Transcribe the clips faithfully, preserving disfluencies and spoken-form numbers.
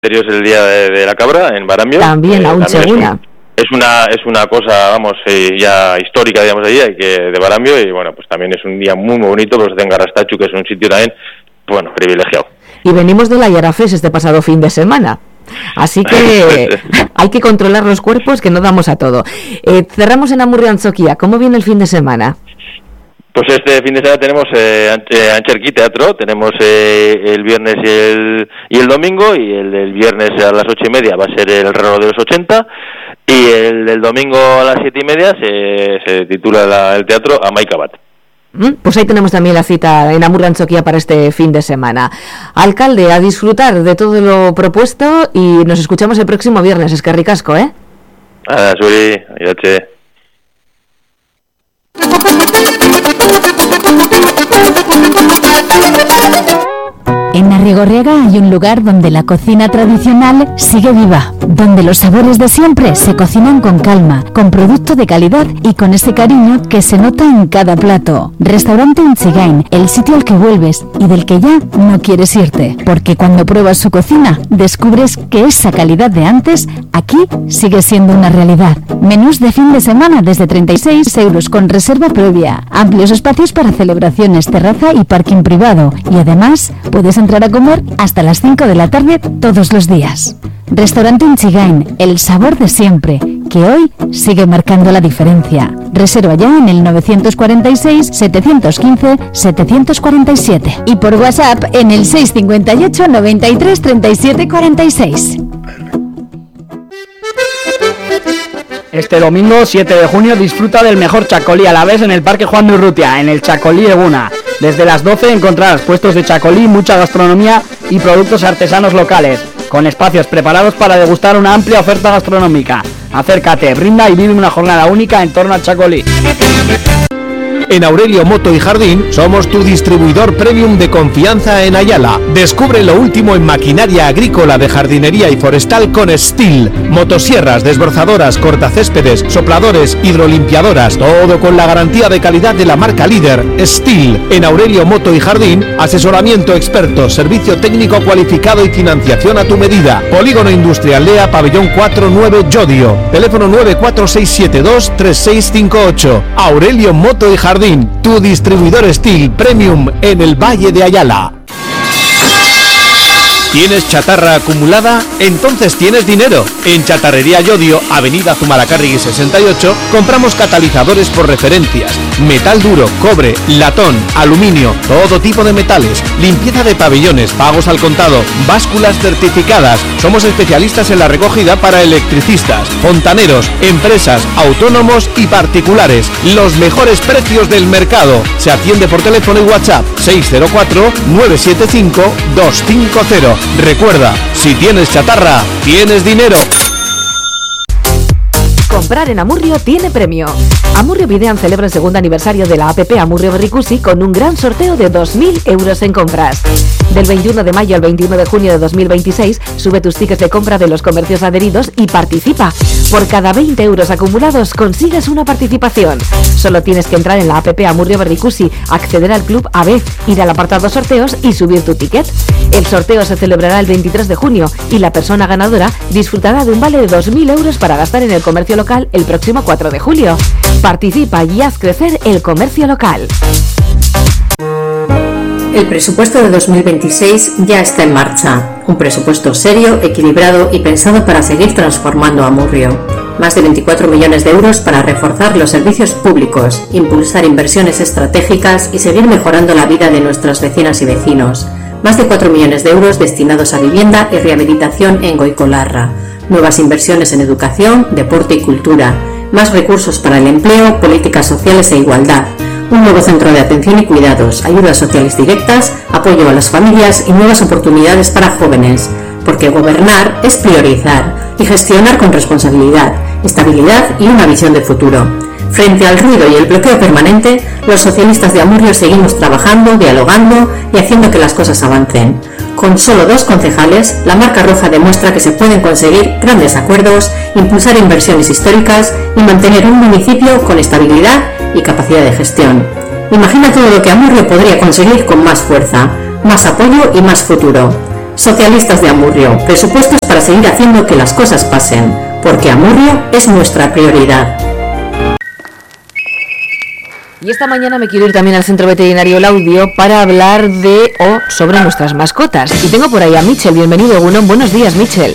es el día de, de la cabra en Barambio. También, eh, aún segura. Es una es una cosa, vamos, eh, ya histórica, digamos, allí, que de Barambio, y bueno, pues también es un día muy, muy bonito, pues en Garastachu, que es un sitio también, bueno, privilegiado. Y venimos de la Yarafes este pasado fin de semana. Así que hay que controlar los cuerpos, que no damos a todo. Eh, cerramos en Amurrio Antzoquia. ¿Cómo viene el fin de semana? Pues este fin de semana tenemos eh, Ancherquí Teatro, tenemos eh, el viernes y el, y el domingo, y el del viernes a las ocho y media va a ser el reloj de los ochenta, y el del domingo a las siete y media se, se titula la, el teatro Amaikabat. Pues ahí tenemos también la cita en Amurrio Antzoquia para este fin de semana. Alcalde, a disfrutar de todo lo propuesto, y nos escuchamos el próximo viernes. Eskerrik asko, ¿eh? Ah, Suri, ayache. En Arrigorriaga hay un lugar donde la cocina tradicional sigue viva, donde los sabores de siempre se cocinan con calma, con producto de calidad y con ese cariño que se nota en cada plato. Restaurante Intzigain, el sitio al que vuelves y del que ya no quieres irte, porque cuando pruebas su cocina descubres que esa calidad de antes aquí sigue siendo una realidad. Menús de fin de semana desde treinta y seis euros con reserva previa, amplios espacios para celebraciones, terraza y parking privado, y además puedes entrar a comer hasta las cinco de la tarde todos los días. Restaurante Intzigain, el sabor de siempre, que hoy sigue marcando la diferencia. Reserva ya en el nueve cuatro seis, siete uno cinco, siete cuatro siete y por WhatsApp en el seis cinco ocho, noventa y tres, treinta y siete cuarenta y seis. Este domingo, siete de junio, disfruta del mejor chacolí a la vez en el Parque Juan de Urrutia, en el Chacolí Eguna. Desde las doce encontrarás puestos de chacolí, mucha gastronomía y productos artesanos locales, con espacios preparados para degustar una amplia oferta gastronómica. Acércate, brinda y vive una jornada única en torno al chacolí. En Aurelio Moto y Jardín somos tu distribuidor premium de confianza en Ayala. Descubre lo último en maquinaria agrícola, de jardinería y forestal con Stihl. Motosierras, desbrozadoras, cortacéspedes, sopladores, hidrolimpiadoras, todo con la garantía de calidad de la marca líder Stihl. En Aurelio Moto y Jardín, asesoramiento experto, servicio técnico cualificado y financiación a tu medida. Polígono Industrial Lea, Pabellón cuatro nueve Llodio. Teléfono nueve cuatro seis siete dos, tres seis cinco ocho. Aurelio Moto y Jardín, tu distribuidor Stihl Premium en el Valle de Ayala. ¿Tienes chatarra acumulada? Entonces tienes dinero. En Chatarrería Llodio, Avenida Zumalacárregui sesenta y ocho, compramos catalizadores por referencias, metal duro, cobre, latón, aluminio, todo tipo de metales, limpieza de pabellones, pagos al contado, básculas certificadas. Somos especialistas en la recogida para electricistas, fontaneros, empresas, autónomos y particulares. Los mejores precios del mercado. Se atiende por teléfono y WhatsApp seis cero cuatro, nueve siete cinco, dos cinco cero. Recuerda, si tienes chatarra, tienes dinero. Comprar en Amurrio tiene premio. Amurrio Videan celebra el segundo aniversario de la app Amurrio Berrikusi con un gran sorteo de dos mil euros en compras. Del veintiuno de mayo al veintiuno de junio de dos mil veintiséis, sube tus tickets de compra de los comercios adheridos y participa. Por cada veinte euros acumulados consigues una participación. Solo tienes que entrar en la app Amurrio Berrikusi, acceder al club A B, ir al apartado sorteos y subir tu ticket. El sorteo se celebrará el veintitrés de junio y la persona ganadora disfrutará de un vale de dos mil euros para gastar en el comercio local el próximo cuatro de julio. Participa y haz crecer el comercio local. El presupuesto de dos mil veintiséis ya está en marcha. Un presupuesto serio, equilibrado y pensado para seguir transformando Amurrio. Más de veinticuatro millones de euros para reforzar los servicios públicos, impulsar inversiones estratégicas y seguir mejorando la vida de nuestras vecinas y vecinos. Más de cuatro millones de euros destinados a vivienda y rehabilitación en Goicolarra. Nuevas inversiones en educación, deporte y cultura. Más recursos para el empleo, políticas sociales e igualdad. Un nuevo centro de atención y cuidados, ayudas sociales directas, apoyo a las familias y nuevas oportunidades para jóvenes. Porque gobernar es priorizar y gestionar con responsabilidad, estabilidad y una visión de futuro. Frente al ruido y el bloqueo permanente, los socialistas de Amurrio seguimos trabajando, dialogando y haciendo que las cosas avancen. Con solo dos concejales, la marca roja demuestra que se pueden conseguir grandes acuerdos, impulsar inversiones históricas y mantener un municipio con estabilidad y capacidad de gestión. Imagina todo lo que Amurrio podría conseguir con más fuerza, más apoyo y más futuro. Socialistas de Amurrio, presupuestos para seguir haciendo que las cosas pasen, porque Amurrio es nuestra prioridad. Y esta mañana me quiero ir también al Centro Veterinario Laudio para hablar de o sobre nuestras mascotas. Y tengo por ahí a Michel. Bienvenido, Egunon. Buenos días, Michel.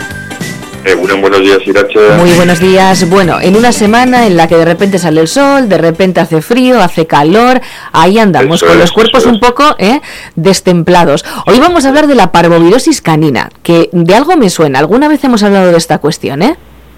Egunon, buenos días, Irache. Muy buenos días. Bueno, en una semana en la que de repente sale el sol, de repente hace frío, hace calor, ahí andamos Eso con es, los cuerpos un poco ¿eh? destemplados. Hoy vamos a hablar de la parvovirosis canina, que de algo me suena. ¿Alguna vez hemos hablado de esta cuestión, eh?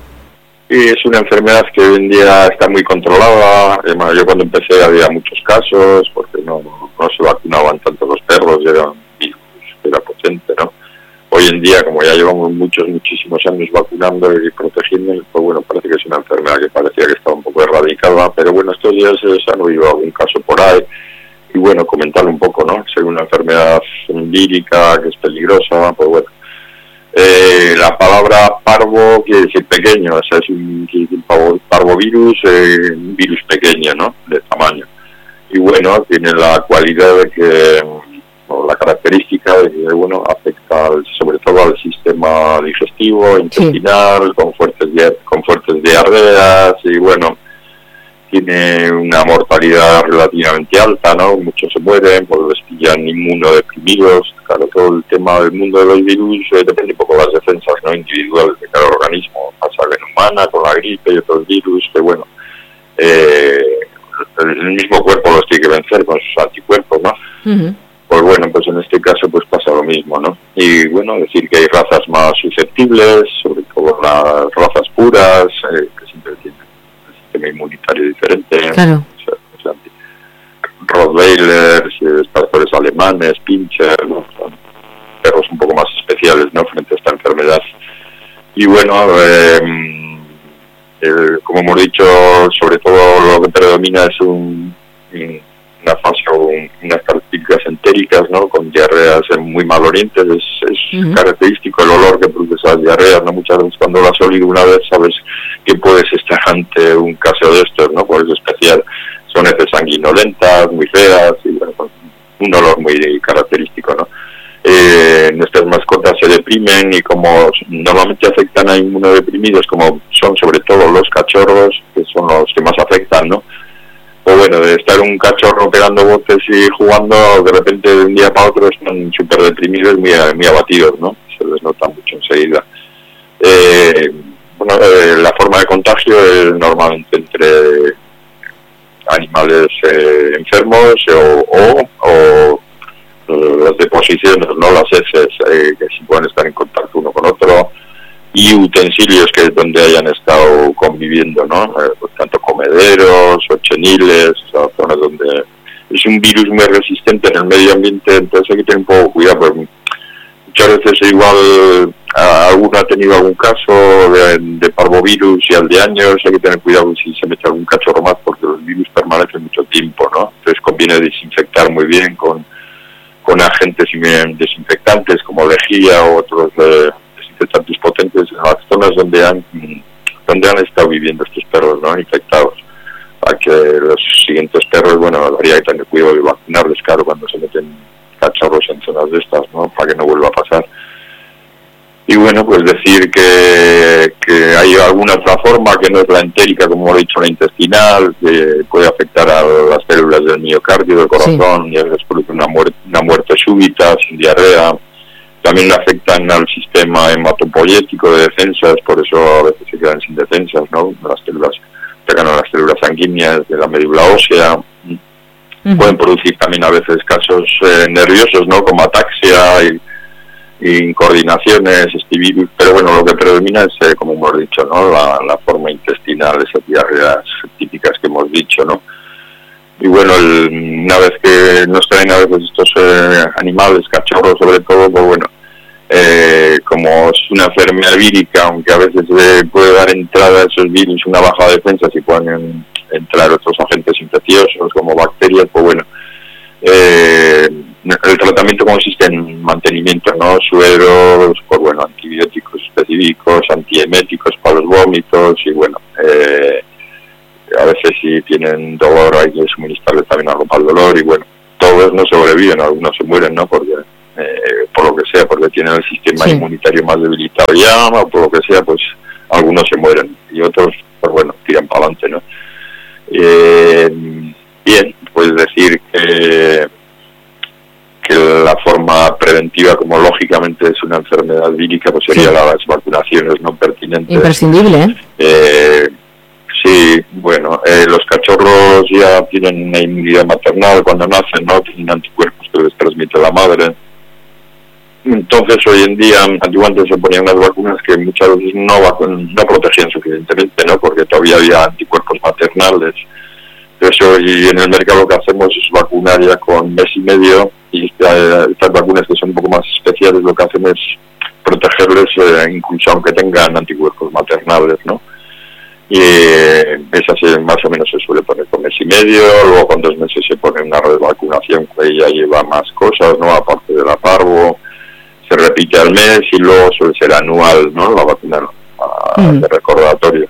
Y es una enfermedad que hoy en día está muy controlada. Además, yo cuando empecé había muchos casos, porque no, no se vacunaban tanto los perros, era un virus, era potente, ¿no? Hoy en día, como ya llevamos muchos, muchísimos años vacunando y protegiendo, pues bueno, parece que es una enfermedad que parecía que estaba un poco erradicada, pero bueno, estos días se han oído algún caso por ahí, y bueno, comentar un poco, ¿no? Ser una enfermedad vírica, que es peligrosa, pues bueno. Eh, la palabra parvo quiere decir pequeño, o sea, es un, un parvovirus, eh, un virus pequeño, ¿no? De tamaño. Y bueno, tiene la cualidad de que, o la característica de que, bueno, afecta al, sobre todo al sistema digestivo, intestinal, sí. con fuertes con fuertes diarreas, y bueno, tiene una mortalidad relativamente alta, ¿no? Muchos se mueren, pues les pillan inmunodeprimidos. Claro, todo el tema del mundo de los virus eh, depende un poco de las defensas, ¿no? Individuales de cada organismo. Pasa en humana, con la gripe y otros virus, que bueno, eh, el mismo cuerpo los tiene que vencer con sus anticuerpos, ¿no? Uh-huh. Pues bueno, pues en este caso pues pasa lo mismo, ¿no? Y bueno, decir que hay razas más susceptibles, sobre todo las razas puras, eh, que siempre tienen inmunitario diferente, claro. o sea, o sea, Rottweilers, pastores alemanes, Pinscher, ¿no? Son perros un poco más especiales, ¿no? Frente a esta enfermedad. Y bueno, eh, eh, como hemos dicho, sobre todo lo que predomina es un, una fase o un, unas características entéricas, ¿no? Con diarreas muy malolientes. Es, es uh-huh. característico el olor que produce esas diarreas, ¿no? Muchas veces cuando lo has olido una vez sabes que puedes estar ante un caso de estos, ¿no? Por eso especial, son heces sanguinolentas, muy feas, y bueno, un olor muy característico, ¿no? Eh, nuestras mascotas se deprimen y como normalmente afectan a inmunodeprimidos, como son sobre todo los cachorros, que son los que más afectan, ¿no? O bueno, de estar un cachorro pegando botes y jugando, de repente de un día para otro están súper deprimidos, muy, muy abatidos, ¿no? Se les nota mucho enseguida. Eh, bueno, eh, la forma de contagio es normalmente entre animales eh, enfermos o, o, o las deposiciones, no las heces, eh, que sí pueden estar en contacto uno con otro, y utensilios que es donde hayan estado conviviendo, ¿no? Eh, pues, tanto comederos, ocheniles, o sea, zonas donde es un virus muy resistente en el medio ambiente, entonces hay que tener un poco de cuidado, porque muchas veces igual a, alguno ha tenido algún caso de, de parvovirus y al de años hay que tener cuidado si se mete algún cachorro más, porque los virus permanecen mucho tiempo, ¿no? Entonces conviene desinfectar muy bien con, con agentes desinfectantes como lejía o otros eh, desinfectantes potentes en las zonas donde han donde han estado viviendo estos perros, ¿no? Infectados, para que los siguientes perros, bueno, habría que tener cuidado de vacunarles, claro, cuando se meten cachorros en zonas de estas, ¿no? Para que no vuelva a pasar. Y bueno, pues decir que, que hay alguna otra forma que no es la entérica, como he dicho, la intestinal, que puede afectar a las células del miocardio, del corazón, sí. Y les produce una muerte, una muerte súbita, sin diarrea. También afectan al sistema hematopoyético de defensas, por eso a veces se quedan sin defensas, ¿no? Las células, pegan a las células sanguíneas de la médula ósea. Uh-huh. Pueden producir también a veces casos eh, nerviosos, ¿no? Como ataxia y incoordinaciones, este virus, pero bueno, lo que predomina es, eh, como hemos dicho, ¿no? La, la forma intestinal, esas diarreas típicas que hemos dicho, ¿no? Y bueno, el, una vez que nos traen a veces estos eh, animales, cachorros sobre todo, pues bueno, eh, como es una enfermedad vírica, aunque a veces eh, puede dar entrada a esos virus una baja defensa, si pueden entrar otros agentes infecciosos como bacterias, pues bueno, eh, el tratamiento consiste en mantenimiento, ¿no? Sueros, pues bueno, antibióticos específicos, antieméticos para los vómitos y bueno, eh, a veces si tienen dolor hay que suministrarles también algo para el dolor y bueno, todos no sobreviven, algunos se mueren, ¿no? Porque, eh, por lo que sea, porque tienen el sistema sí. inmunitario más debilitado ya, o por lo que sea, pues algunos se mueren y otros, pues bueno, tiran para adelante, ¿no? Eh, bien, pues decir que, que la forma preventiva, como lógicamente es una enfermedad vírica, pues sería sí. las vacunaciones no pertinentes. Imprescindible, ¿eh? eh Sí, bueno, eh, los cachorros ya tienen una inmunidad maternal cuando nacen, ¿no? Tienen anticuerpos que les transmite la madre. Entonces, hoy en día, antiguamente se ponían unas vacunas que muchas veces no, no protegían suficientemente, ¿no? Porque todavía había anticuerpos maternales. Eso, y en el mercado lo que hacemos es vacunar ya con mes y medio, y esta, estas vacunas que son un poco más especiales, lo que hacen es protegerles, eh, incluso aunque tengan anticuerpos maternales, ¿no? Y eh, esa se, más o menos se suele poner con mes y medio, luego con dos meses se pone una revacunación que ya lleva más cosas, ¿no? Aparte de la parvo, se repite al mes y luego suele ser anual, ¿no? La vacuna a, mm. de recordatorio.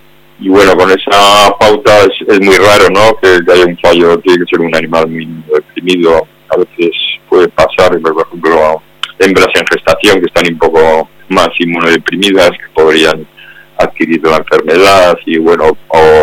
Y bueno, con esa pauta es, es muy raro, ¿no? Que, que haya un fallo, tiene que ser un animal muy deprimido, a veces puede pasar, por ejemplo, hembras en gestación que están un poco más inmunodeprimidas, que podrían adquirir la enfermedad, y bueno,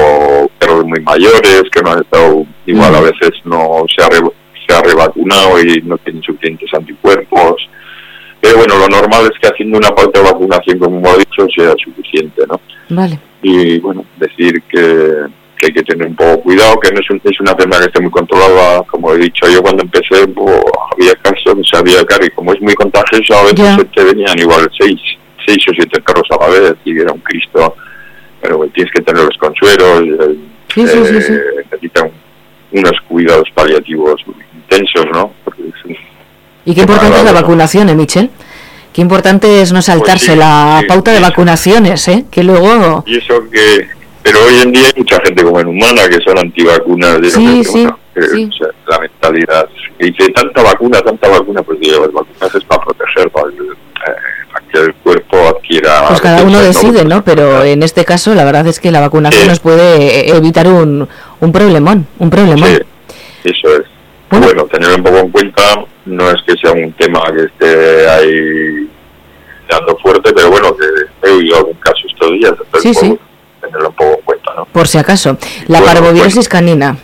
o perros muy mayores que no han estado, igual a veces no se ha, re, se ha revacunado y no tienen suficientes anticuerpos, pero bueno, lo normal es que haciendo una pauta de vacunación, como hemos dicho, sea suficiente, ¿no? Vale. Y bueno, decir que, que hay que tener un poco cuidado, que no es, un, es una enfermedad que esté muy controlada, como he dicho yo cuando empecé, pues, había casos, no sabía, claro, y como es muy contagioso, a veces yeah. se te venían igual seis seis o siete perros a la vez, y era un Cristo, pero bueno, tienes que tener los consuelos, eh, sí, sí, sí, sí. necesitan unos cuidados paliativos intensos, ¿no? Porque es, y qué importante es la vacunación, ¿eh, Michel? Qué importante es no saltarse pues sí, la sí, pauta sí, de vacunaciones, ¿eh? Que luego... Y eso que... Pero hoy en día hay mucha gente como en Humana que son antivacunas, de sí, que, sí, bueno, que, sí. O sea, la mentalidad, que dice tanta vacuna, tanta vacuna, pues digo, las vacunas es para proteger, para... Eh, que el cuerpo adquiera... Pues cada uno decide, ¿no? Pero en este caso la verdad es que la vacunación sí. nos puede evitar un, un problemón, un problemón. Sí, eso es. Bueno. bueno, tenerlo un poco en cuenta, no es que sea un tema que esté ahí dando fuerte, pero bueno, que he oído algún caso estos días, entonces sí, sí. tenerlo un poco en cuenta, ¿no? Por si acaso. La bueno, parvovirosis pues, canina.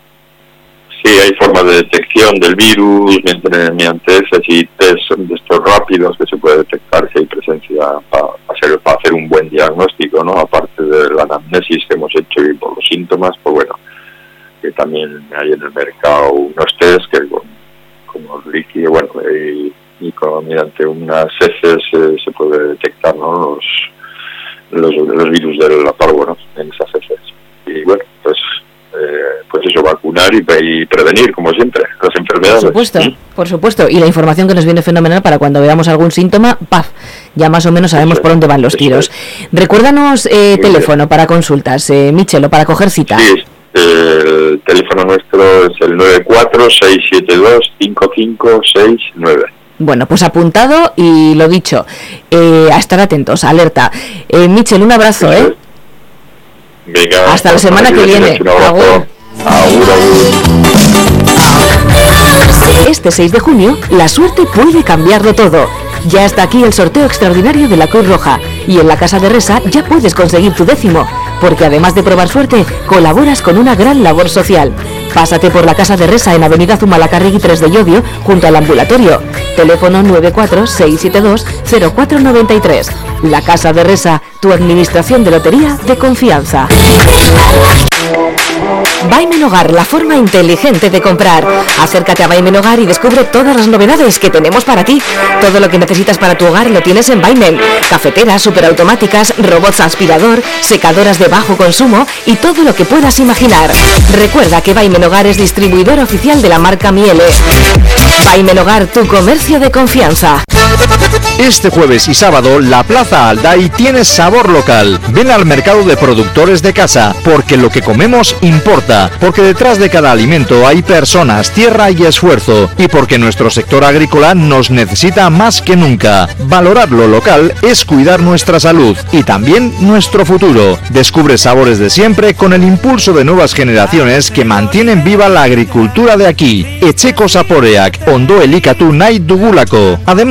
Sí, hay formas de detección del virus mediante esas y test de estos rápidos que se puede detectar si hay presencia para hacer, para hacer un buen diagnóstico, ¿no? Aparte de la anamnesis que hemos hecho y por los síntomas, pues bueno, que también hay en el mercado unos test que con, como líquido, bueno, y, y con, mediante unas heces eh, se puede detectar, ¿no? Los, los, los virus de la parvo, ¿no? En esas heces. Y bueno, pues... Eh, pues eso, vacunar y, y prevenir, como siempre, las enfermedades. Por supuesto, ¿sí? por supuesto. Y la información que nos viene fenomenal para cuando veamos algún síntoma, ¡paf! Ya más o menos sabemos por dónde van los tiros. Recuérdanos eh, teléfono bien. para consultas, eh, Michel, o para coger cita. Sí, el teléfono nuestro es el nueve cuatro seis siete dos cinco cinco seis nueve. Bueno, pues apuntado y lo dicho, eh, a estar atentos, alerta. Eh, Michel, un abrazo, sí, ¿eh? Venga, hasta la semana que viene. Agur. Agur, agur. Este seis de junio, la suerte puede cambiarlo todo. Ya está aquí el sorteo extraordinario de la Cruz Roja. Y en la Casa de Resa ya puedes conseguir tu décimo. Porque además de probar suerte, colaboras con una gran labor social. Pásate por la Casa de Resa en Avenida Zumalacárregui tres de Llodio, junto al ambulatorio. Teléfono nueve cuatro seis siete dos cero cuatro nueve tres. La Casa de Resa, tu administración de lotería de confianza. Vaimen Hogar, la forma inteligente de comprar. Acércate a Vaimen Hogar y descubre todas las novedades que tenemos para ti. Todo lo que necesitas para tu hogar lo tienes en Vaimen. Cafeteras superautomáticas, robots aspirador, secadoras de bajo consumo y todo lo que puedas imaginar. Recuerda que Vaimen Hogar es distribuidor oficial de la marca Miele. Vaimen Hogar, tu comercio de confianza. Este jueves y sábado, la Plaza Alday tiene sabor local. Ven al mercado de productores de casa, porque lo que comemos importa, porque detrás de cada alimento hay personas, tierra y esfuerzo, y porque nuestro sector agrícola nos necesita más que nunca. Valorar lo local es cuidar nuestra salud y también nuestro futuro. Descubre sabores de siempre con el impulso de nuevas generaciones que mantienen viva la agricultura de aquí. Etxeko Zaporeak, Ondo Elikatu Nahi Dugulako. Además, sigue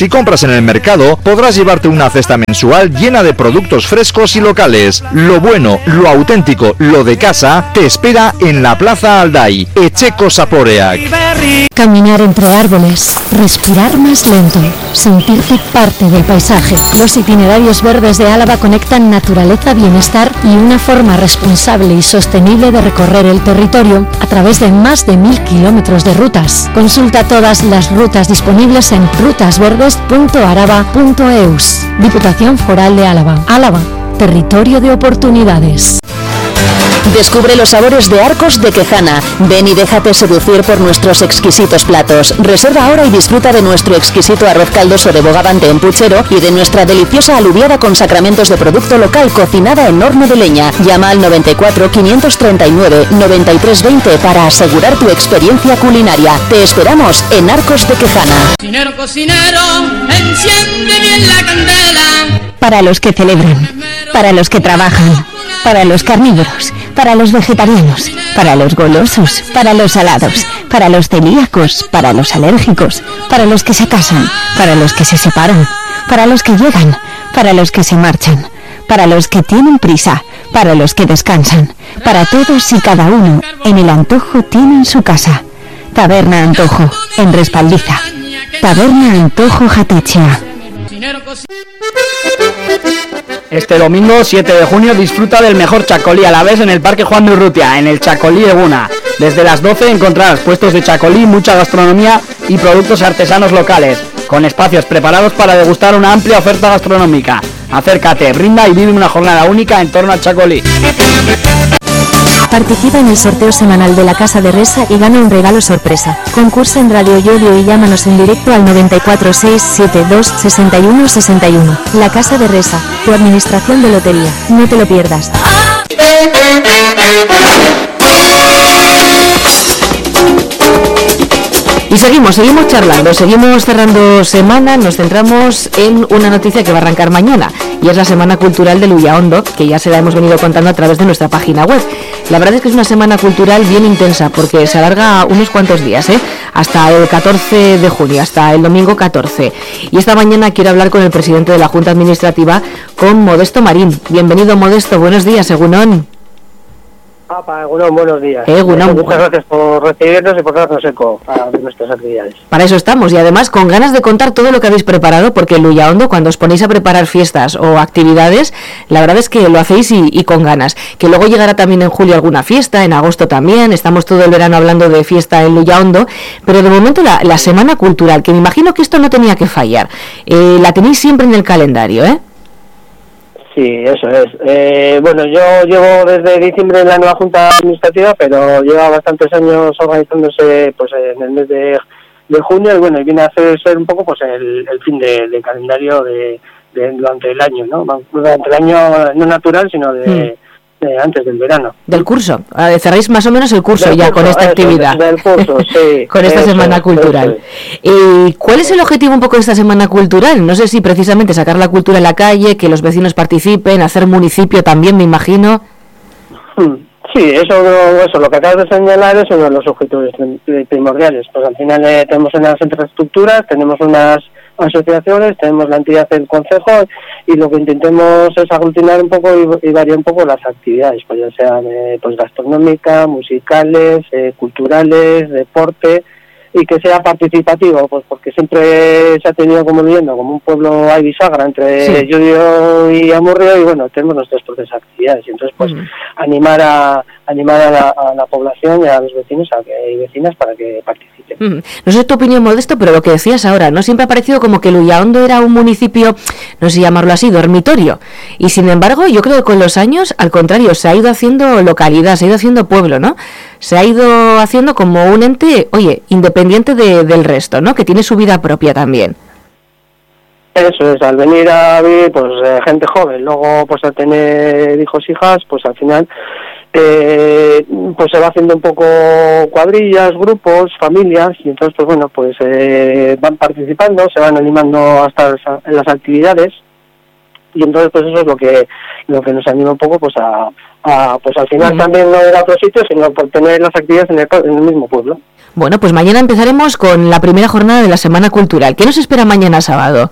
Si compras en el mercado, podrás llevarte una cesta mensual llena de productos frescos y locales. Lo bueno, lo auténtico, lo de casa, te espera en la Plaza Alday, Echeco Saporeak. Caminar entre árboles, respirar más lento, sentirte parte del paisaje. Los itinerarios verdes de Álava conectan naturaleza, bienestar y una forma responsable y sostenible de recorrer el territorio a través de más de mil kilómetros de rutas. Consulta todas las rutas disponibles en rutasverdes punto araba punto eus. Diputación Foral de Álava. Álava, territorio de oportunidades. Descubre los sabores de Arcos de Quejana. Ven y déjate seducir por nuestros exquisitos platos. Reserva ahora y disfruta de nuestro exquisito arroz caldoso de bogavante en puchero y de nuestra deliciosa alubiada con sacramentos de producto local cocinada en horno de leña. Llama al noventa y cuatro, quinientos treinta y nueve, noventa y tres veinte para asegurar tu experiencia culinaria. Te esperamos en Arcos de Quejana. Cocinero, cocinero, enciende bien la candela. Para los que celebran, para los que trabajan, para los carnívoros, para los vegetarianos, para los golosos, para los salados, para los celíacos, para los alérgicos, para los que se casan, para los que se separan, para los que llegan, para los que se marchan, para los que tienen prisa, para los que descansan, para todos y cada uno, en el Antojo tienen su casa. Taberna Antojo, en Respaldiza. Taberna Antojo Jatechea. Este domingo siete de junio disfruta del mejor chacolí a la vez en el Parque Juan de Urrutia, en el Chacolí Eguna. Desde las doce encontrarás puestos de chacolí, mucha gastronomía y productos artesanos locales, con espacios preparados para degustar una amplia oferta gastronómica. Acércate, brinda y vive una jornada única en torno al chacolí. Participa en el sorteo semanal de la Casa de Resa y gana un regalo sorpresa. Concursa en Radio Yodio y llámanos en directo al noventa y cuatro, seiscientos setenta y dos, sesenta y uno sesenta y uno. La Casa de Resa, tu administración de lotería. No te lo pierdas. Y seguimos, seguimos charlando, seguimos cerrando semana, nos centramos en una noticia que va a arrancar mañana, y es la Semana Cultural de Lullaondo, que ya se la hemos venido contando a través de nuestra página web. La verdad es que es una semana cultural bien intensa, porque se alarga unos cuantos días, ¿eh? Hasta el catorce de junio, hasta el domingo catorce. Y esta mañana quiero hablar con el presidente de la Junta Administrativa, con Modesto Marín. Bienvenido, Modesto, buenos días, Egunon. Apa, Egunon, buenos días. Egunon. Muchas gracias por recibirnos y por darnos eco a nuestras actividades. Para eso estamos, y además con ganas de contar todo lo que habéis preparado, porque en Lullaondo, cuando os ponéis a preparar fiestas o actividades, la verdad es que lo hacéis y, y con ganas. Que luego llegará también en julio alguna fiesta, en agosto también, estamos todo el verano hablando de fiesta en Lullaondo, pero de momento la, la Semana Cultural, que me imagino que esto no tenía que fallar, eh, la tenéis siempre en el calendario, ¿eh? Sí, eso es. Eh, bueno, yo llevo desde diciembre en la nueva Junta Administrativa, pero lleva bastantes años organizándose pues en el mes de, de junio, y bueno, y viene a hacer ser un poco pues el, el fin de, de calendario de, de durante el año, ¿no? Durante el año no natural, sino de... Mm. De antes del verano. Del curso. Eh, cerráis más o menos el curso del ya curso, con esta eso, actividad. Del curso, sí. Con esta eso, semana cultural. ¿Y cuál es el objetivo un poco de esta semana cultural? No sé si precisamente sacar la cultura en la calle, que los vecinos participen, hacer municipio también, me imagino. Sí, eso, eso lo que acabas de señalar es uno de los objetivos primordiales. Pues al final eh, tenemos unas infraestructuras, tenemos unas asociaciones, tenemos la entidad del concejo, y lo que intentemos es aglutinar un poco y, y variar un poco las actividades, pues ya sean eh, pues gastronómicas, musicales, eh, culturales, deporte, y que sea participativo, pues porque siempre se ha tenido como viviendo como un pueblo hay bisagra entre sí. Llodio y Amurrio, y bueno, tenemos nuestras propias actividades, y entonces pues uh-huh. animar a animar a la, a la población y a los vecinos a que, y vecinas para que participen. Uh-huh. No sé tu opinión, Modesto, pero lo que decías ahora, ¿no? Siempre ha parecido como que Lullaondo era un municipio, no sé llamarlo así, dormitorio, y sin embargo yo creo que con los años, al contrario, se ha ido haciendo localidad, se ha ido haciendo pueblo, ¿no? Se ha ido haciendo como un ente, oye, independiente de, del resto, ¿no? Que tiene su vida propia también. Eso es, al venir a vivir, pues, eh, gente joven, luego, pues, al tener hijos, hijas, pues, al final, eh, pues, se va haciendo un poco cuadrillas, grupos, familias, y entonces, pues, bueno, pues, eh, van participando, se van animando hasta en las actividades, y entonces pues eso es lo que lo que nos anima un poco pues a, a pues al final uh-huh. también no ir a otro sitio, sino por tener las actividades en el, en el mismo pueblo. Bueno, pues mañana empezaremos con la primera jornada de la Semana Cultural. ¿Qué nos espera mañana sábado?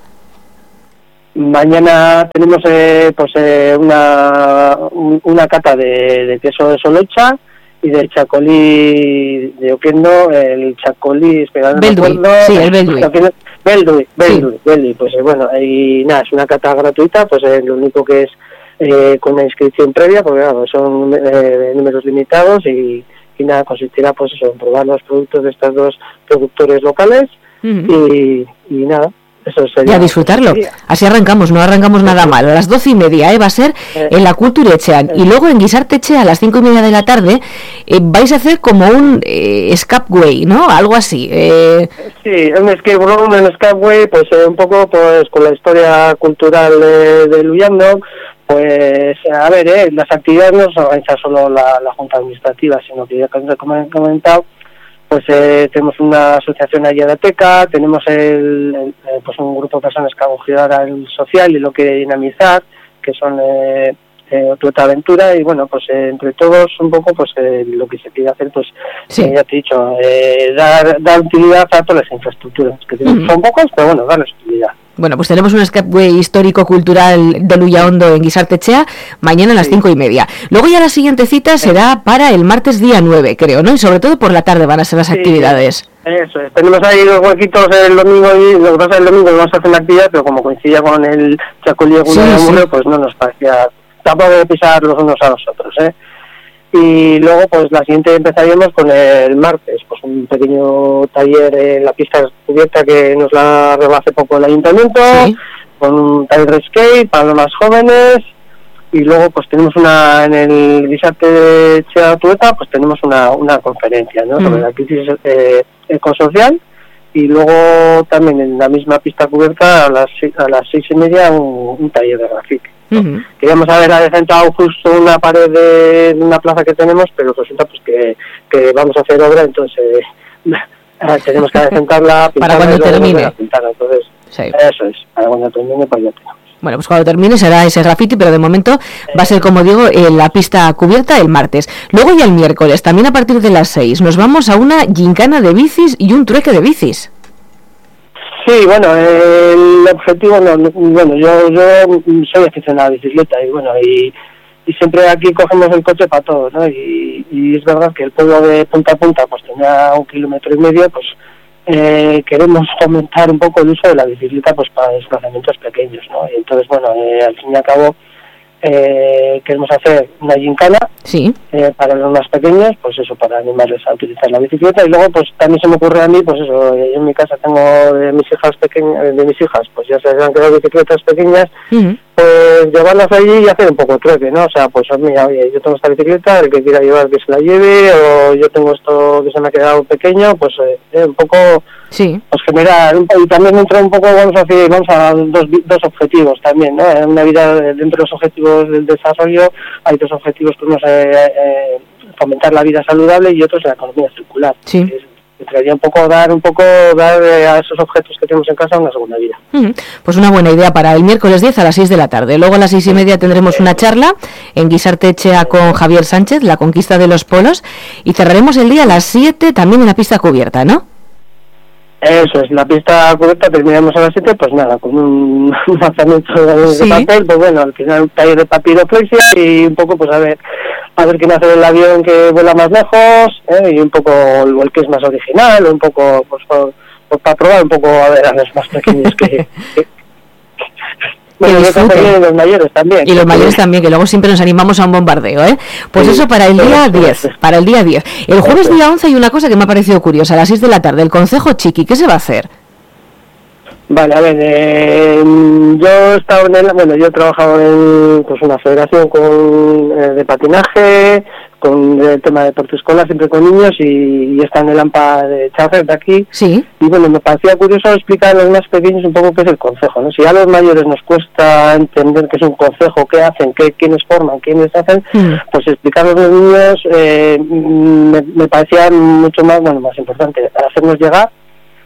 Mañana tenemos eh, pues eh, una una cata de, de queso de Solocha y del chacolí de Oquendo, el chacolí, espera, no me acuerdo, sí, el Beldui. Beldui, Beldui, sí. Beldui, pues eh, bueno, y nada, es una cata gratuita, pues eh, lo único que es eh, con una inscripción previa, porque claro, son eh, números limitados y, y nada, consistirá pues eso, en probar los productos de estos dos productores locales uh-huh. y, y nada. Eso sería, y a disfrutarlo. Así arrancamos, no arrancamos nada mal. A las doce y media ¿eh? va a ser en la Kulturetxean. Y luego en Gizartetxe a las cinco y media de la tarde eh, vais a hacer como un eh, escapeway, ¿no? Algo así. Eh... Sí, un escape room, un escapeway, pues eh, un poco pues con la historia cultural eh, de Luyando. Pues a ver, eh, las actividades no se organiza solo la, la Junta Administrativa, sino que ya como he comentado, pues eh, tenemos una asociación allí de Ateca, tenemos el, el, pues un grupo de personas que han cogido ahora el social y lo quiere dinamizar, que son eh, eh, otra aventura, y bueno, pues eh, entre todos un poco pues eh, lo que se quiere hacer, pues sí. eh, ya te he dicho, eh, dar, dar utilidad a todas las infraestructuras, que uh-huh. son pocas, pero bueno, darles utilidad. Bueno, pues tenemos un escapeway histórico-cultural de Luyaondo en Gizartetxea mañana a las cinco y media. Luego ya la siguiente cita será para el martes día nueve, creo, ¿no? Y sobre todo por la tarde van a ser las sí, actividades. Eso es. Tenemos ahí los huequitos el domingo y lo que pasa el domingo vamos a hacer una actividad, pero como coincidía con el chacolí de sí, Amurrio, sí. pues no nos parecía tampoco de pisar los unos a los otros, ¿eh? Y luego pues la siguiente empezaríamos con el martes, pues un pequeño taller en la pista cubierta que nos la regaló hace poco el ayuntamiento, sí. con un taller de skate para los más jóvenes, y luego pues tenemos una en el Gizartetxea Tueta, pues tenemos una una conferencia, ¿no? Mm. sobre la crisis eh, ecosocial, y luego también en la misma pista cubierta a las a las seis y media un, un taller de grafiti. Uh-huh. Queríamos haber adecentado justo una pared de una plaza que tenemos, pero resulta pues que, que vamos a hacer obra, entonces eh, tenemos que adecentarla para cuando termine. Pintar, entonces sí. Eso es, para cuando termine pues ya tenemos. Bueno, pues cuando termine será ese graffiti, pero de momento va a ser, como digo, en la pista cubierta el martes. Luego ya el miércoles, también a partir de las seis, nos vamos a una gincana de bicis y un trueque de bicis. Sí, bueno, el objetivo, no, bueno, yo yo soy aficionado a la bicicleta y bueno, y, y siempre aquí cogemos el coche para todo, ¿no? Y, y es verdad que el pueblo de punta a punta pues tenía un kilómetro y medio, pues eh, queremos fomentar un poco el uso de la bicicleta pues para desplazamientos pequeños, ¿no? Y entonces, bueno, eh, al fin y al cabo eh, queremos hacer una gincana sí. eh, para los más pequeños, pues eso, para animarles a utilizar la bicicleta. Y luego pues también se me ocurre a mí, pues eso, yo en mi casa tengo de mis hijas pequeñas, de mis hijas, pues ya se han quedado bicicletas pequeñas, uh-huh. pues llevarlas allí y hacer un poco de trueque, ¿no? O sea, pues mira, oye, yo tengo esta bicicleta, el que quiera llevar que se la lleve, o yo tengo esto que se me ha quedado pequeño, pues eh, un poco sí. pues generar, y también dentro un poco vamos a decir, vamos a dos, dos objetivos también, ¿no? En una vida, dentro de los objetivos del desarrollo, hay dos objetivos que uno es eh, eh, fomentar la vida saludable y otros la economía circular. Sí. Que traería un poco dar un poco dar eh, a esos objetos que tenemos en casa una segunda vida. Uh-huh. Pues una buena idea para el miércoles diez a las seis de la tarde. Luego a las seis y media tendremos una charla en Gizartetxea con Javier Sánchez, la conquista de los polos, y cerraremos el día a las siete también en la pista cubierta, ¿no? Eso es, la pista cubierta terminamos a las siete, pues nada, con un lanzamiento de, sí. de papel, pues bueno, al final un taller de papiroflexia y un poco pues a ver a ver quién hace el avión que vuela más lejos, ¿eh? Y un poco el, el que es más original, un poco pues, por, pues para probar un poco a ver a los más pequeños que... que bueno, y los mayores también. Y los mayores también, que luego siempre nos animamos a un bombardeo, ¿eh? Pues sí, eso para el día diez, para el día diez. El jueves día once hay una cosa que me ha parecido curiosa, a las seis de la tarde, el Concejo Chiqui, ¿qué se va a hacer? Vale, a ver, eh, yo he estado en el, bueno, yo he trabajado en pues una federación con eh, de patinaje, con el tema de deporte escolar, siempre con niños, y, y está en el AMPA de Cháfer de aquí. Sí. Y bueno, me parecía curioso explicar a los más pequeños un poco qué es el concejo, ¿no? Si a los mayores nos cuesta entender qué es un concejo, qué hacen, qué, quiénes forman, quiénes hacen, mm. pues explicarlo a los niños eh, me, me parecía mucho más, bueno, más importante, hacernos llegar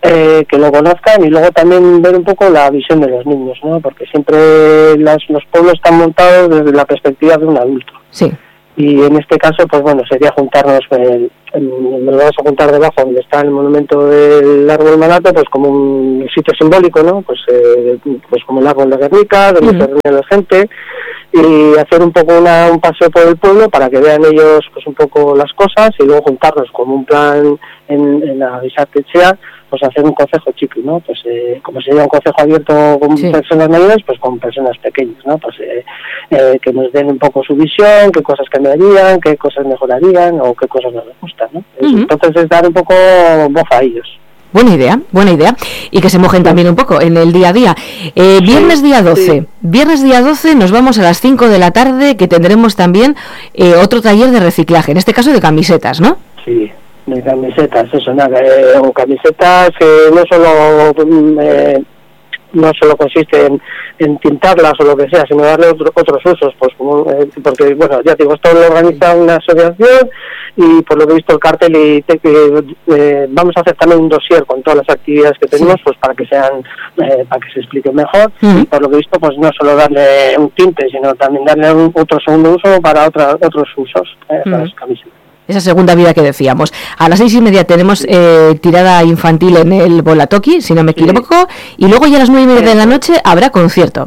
eh, que lo conozcan y luego también ver un poco la visión de los niños, ¿no? Porque siempre las, los pueblos están montados desde la perspectiva de un adulto. Sí. Y en este caso, pues bueno, sería juntarnos, el, el, nos vamos a juntar debajo donde está el monumento del árbol Manato, pues como un sitio simbólico, ¿no? Pues eh, pues como el árbol de Guernica, donde uh-huh. se reúne la gente, y hacer un poco una, un paseo por el pueblo para que vean ellos pues un poco las cosas y luego juntarnos como un plan en, en la Bizartechea, pues hacer un concejo chiqui, ¿no? Pues eh, como sería un concejo abierto con sí. personas mayores, pues con personas pequeñas, ¿no? Pues eh, eh, que nos den un poco su visión, qué cosas cambiarían, qué cosas mejorarían o qué cosas nos gustan, ¿no? Uh-huh. Entonces es dar un poco voz a ellos. Buena idea, buena idea. Y que se mojen también un poco en el día a día. Eh, viernes día doce. Sí. Viernes día doce nos vamos a las cinco de la tarde, que tendremos también eh, otro taller de reciclaje, en este caso de camisetas, ¿no? Sí, de camisetas, eso, nada. Eh, o camisetas que no solo... Eh, no solo consiste en, en tintarlas o lo que sea, sino darle otro, otros usos, pues como, eh, porque, bueno, ya digo, esto lo organiza una asociación y por lo que he visto el cartel y te, eh, vamos a hacer también un dossier con todas las actividades que tenemos, sí. pues para que sean, eh, para que se expliquen mejor, uh-huh. y por lo que he visto, pues no solo darle un tinte, sino también darle un, otro segundo uso para otra, otros usos, eh, uh-huh. para las camisetas. Esa segunda vida que decíamos. A las seis y media tenemos eh, tirada infantil en el Bolatoki, si no me equivoco, sí. y luego ya a las nueve y media de la noche habrá concierto.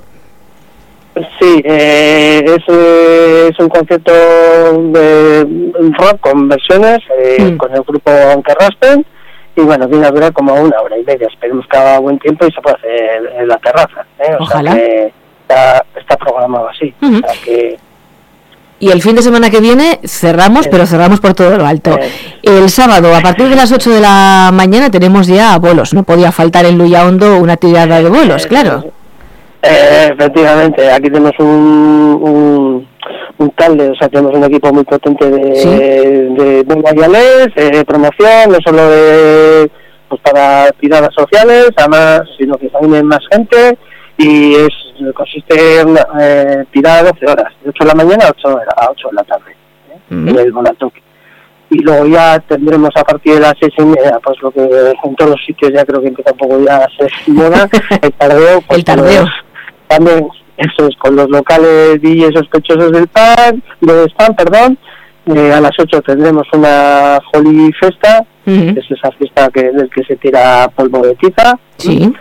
Sí, eh, es, eh, es un concierto de rock con versiones, eh, mm. con el grupo Aunque Raspen, y bueno, viene a durar como una hora y media. Esperemos que haga buen tiempo y se pueda hacer en la terraza. ¿eh? O Ojalá. sea que está, está programado así. Uh-huh. O sea que... Y el fin de semana que viene cerramos, pero cerramos por todo lo alto. El sábado, a partir de las ocho de la mañana, tenemos ya bolos. No podía faltar en Luyaondo una tirada de bolos, claro. Eh, efectivamente, aquí tenemos un, un, un tal de, o sea, tenemos un equipo muy potente de, ¿sí? de, de mayalés, de promoción, no solo de pues para tiradas sociales, además, sino que se unen más gente. Y es consiste en una eh, tirada de doce horas, de ocho de la mañana a ocho de la tarde, ¿eh? uh-huh. en el Bolatoki. Y luego ya tendremos a partir de las seis y media, pues lo que en todos los sitios ya creo que empieza un poco ya a ser moda, el tardeo. Pues el tardeo. Los, también, eso es, con los locales D Js sospechosos del pan, del spam, perdón. Eh, a las ocho tendremos una Holy Festa, uh-huh. que es esa fiesta que del que se tira polvo de tiza. Sí. ¿no?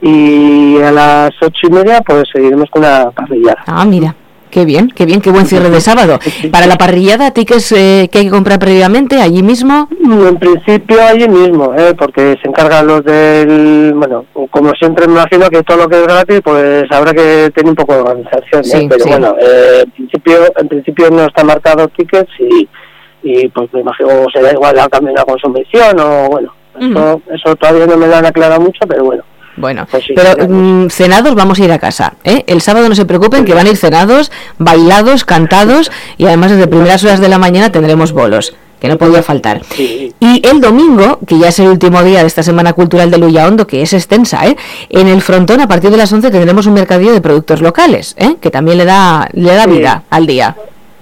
Y a las ocho y media pues seguiremos con una parrillada. Ah, mira, qué bien, qué bien, qué buen cierre de sábado. Para la parrillada, tickets eh, que hay que comprar previamente, allí mismo. En principio allí mismo, ¿eh? Porque se encargan los del, bueno, como siempre me imagino que todo lo que es gratis, pues habrá que tener un poco de organización, ¿eh? Sí, pero sí. bueno, eh, en principio, en principio no está marcado tickets y, y pues me imagino será igual a cambio de una consumición o bueno, mm. eso, eso todavía no me lo han aclarado mucho, pero bueno. Bueno, pues sí, pero mmm, cenados vamos a ir a casa, ¿eh? El sábado no se preocupen, que van a ir cenados, bailados, cantados, y además desde primeras horas de la mañana tendremos bolos, que no podía faltar. Y el domingo, que ya es el último día de esta Semana Cultural de Luyaondo, que es extensa, ¿eh? En el frontón, a partir de las once, tendremos un mercadillo de productos locales, ¿eh? Que también le da, le da vida al día.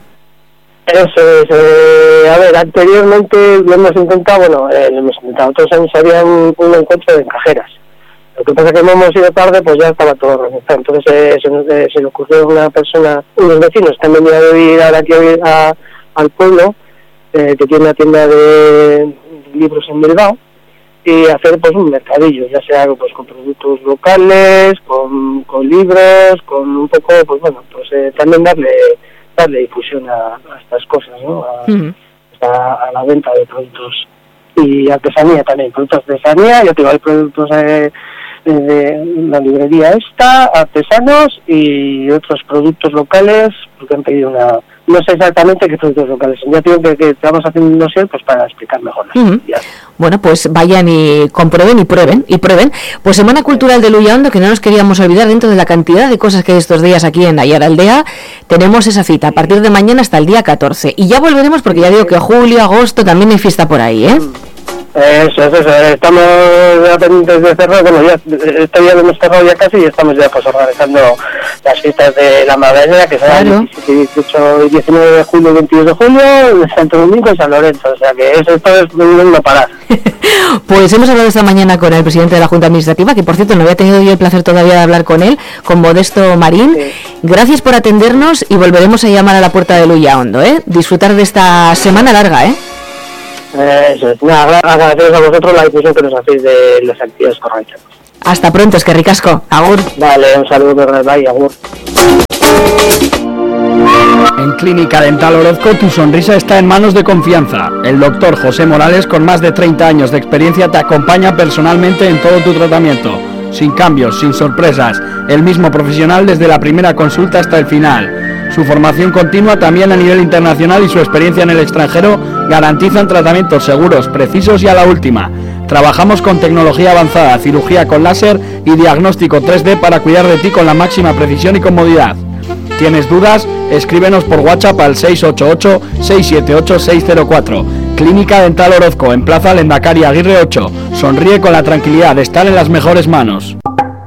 Eso es, eh, a ver, anteriormente lo hemos intentado, bueno, eh, lo hemos intentado, otros años había un, un encuentro de cajeras. Lo que pasa es que como hemos ido tarde, pues ya estaba todo organizado. Entonces eh, se, nos, eh, se le ocurrió a una persona, unos vecinos que han venido a vivir ahora aquí a, al pueblo, eh, que tiene una tienda de libros en Bilbao, y hacer pues un mercadillo, ya sea pues con productos locales, con, con libros, con un poco, pues bueno, pues eh, también darle darle difusión a, a estas cosas, ¿no? A, uh-huh. a, a la venta de productos y artesanía también, productos de artesanía, yo tengo hay productos de, de, de la librería esta, artesanos y otros productos locales, porque han pedido una, no sé exactamente qué productos locales son, ya tengo que, que estamos haciendo un dossier pues para explicar mejor las uh-huh. Bueno, pues vayan y comprueben y prueben, y prueben. Pues Semana Cultural de Luyaondo, que no nos queríamos olvidar, dentro de la cantidad de cosas que hay estos días aquí en Ayar Aldea, tenemos esa cita a partir de mañana hasta el día catorce. Y ya volveremos porque ya digo que julio, agosto también hay fiesta por ahí, ¿eh? Eso, eso, eso, estamos ya pendientes de cerrar, bueno, ya, este día lo hemos cerrado ya casi y estamos ya pues organizando las fiestas de la Magdalena, que serán claro. diecisiete, dieciocho y diecinueve de julio y veintidós de julio, en Santo Domingo y San Lorenzo, o sea que eso, esto es no parar. Pues hemos hablado esta mañana con el presidente de la Junta Administrativa, que por cierto no había tenido yo el placer todavía de hablar con él, con Modesto Marín. Sí. Gracias por atendernos y volveremos a llamar a la puerta de Luya Hondo, ¿eh? Disfrutar de esta semana larga, ¿eh? Eso es. Nada, agradeceros a vosotros la difusión que nos hacéis de las actividades que organizamos. Hasta pronto, es que ricasco. Agur. Vale, un saludo, bye, agur. En Clínica Dental Orozco tu sonrisa está en manos de confianza. El doctor José Morales, con más de treinta años de experiencia, te acompaña personalmente en todo tu tratamiento. Sin cambios, sin sorpresas. El mismo profesional desde la primera consulta hasta el final. Su formación continua también a nivel internacional y su experiencia en el extranjero garantizan tratamientos seguros, precisos y a la última. Trabajamos con tecnología avanzada, cirugía con láser y diagnóstico tres D para cuidar de ti con la máxima precisión y comodidad. ¿Tienes dudas? Escríbenos por WhatsApp al seis ocho ocho, seis siete ocho, seis cero cuatro. Clínica Dental Orozco, en Plaza Lendakari Aguirre ocho. Sonríe con la tranquilidad de estar en las mejores manos.